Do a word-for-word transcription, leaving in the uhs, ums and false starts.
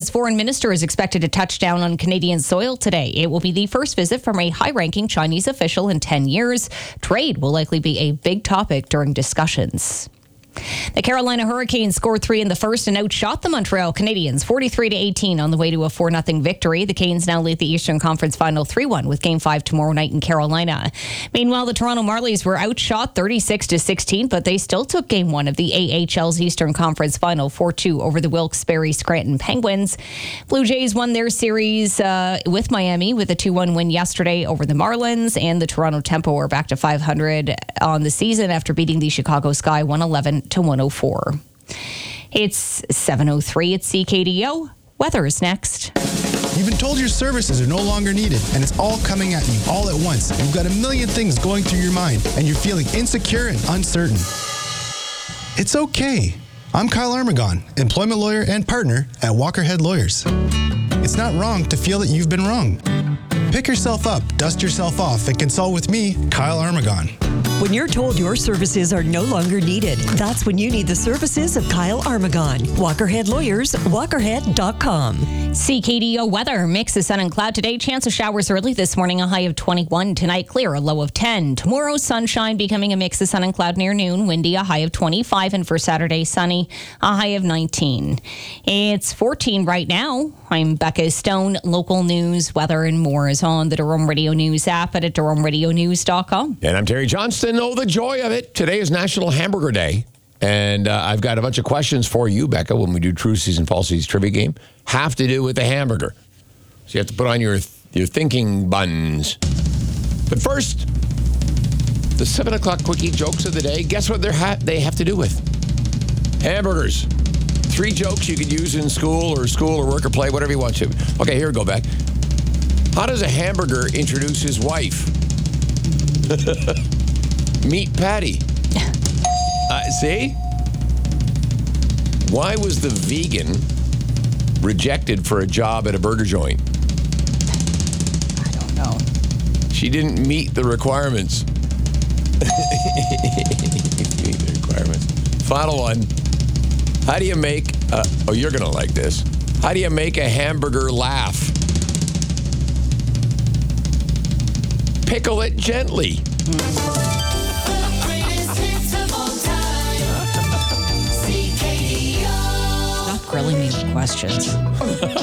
Canada's foreign minister is expected to touch down on Canadian soil today. It will be the first visit from a high-ranking Chinese official in ten years. Trade will likely be a big topic during discussions. The Carolina Hurricanes scored three in the first and outshot the Montreal Canadiens forty-three to eighteen on the way to a four nothing victory. The Canes now lead the Eastern Conference Final three one with Game five tomorrow night in Carolina. Meanwhile, the Toronto Marlies were outshot thirty-six to sixteen, but they still took Game one of the A H L's Eastern Conference Final four two over the Wilkes-Barre Scranton Penguins. Blue Jays won their series uh, with Miami with a two one win yesterday over the Marlins, and the Toronto Tempo are back to five hundred on the season after beating the Chicago Sky one eleven to one oh four. It's seven oh three at C K D O. Weather is next. You've been told your services are no longer needed, and it's all coming at you all at once. You've got a million things going through your mind, and you're feeling insecure and uncertain. It's okay. I'm Kyle Armagon, employment lawyer and partner at Walkerhead Lawyers. It's not wrong to feel that you've been wrong. Pick yourself up, dust yourself off, and consult with me, Kyle Armagon. When you're told your services are no longer needed, that's when you need the services of Kyle Armagon. Walkerhead Lawyers, walkerhead dot com. C K D O weather. Mix of sun and cloud today. Chance of showers early this morning, a high of twenty-one. Tonight, clear, a low of ten. Tomorrow, sunshine becoming a mix of sun and cloud near noon. Windy, a high of twenty-five. And for Saturday, sunny, a high of nineteen. It's fourteen right now. I'm Becca Stone. Local news, weather, and more is on the Durham Radio News app and at durham radio news dot com. And I'm Terry Johnston. Oh, the joy of it. Today is National Hamburger Day. And uh, I've got a bunch of questions for you, Becca, when we do Truths and Falsities trivia game. Have to do with the hamburger. So you have to put on your, your thinking buns. But first, the seven o'clock quickie jokes of the day. Guess what they're ha- they have to do with? Hamburgers. Three jokes you could use in school or school or work or play, whatever you want to. Okay, here we go back. How does a hamburger introduce his wife? Meet Patty. Uh, see? Why was the vegan rejected for a job at a burger joint? I don't know. She didn't meet the requirements. Meet the requirements. Final one. How do you make, uh, oh, you're going to like this. How do you make a hamburger laugh? Pickle it gently. Mm. Stop grilling me with questions.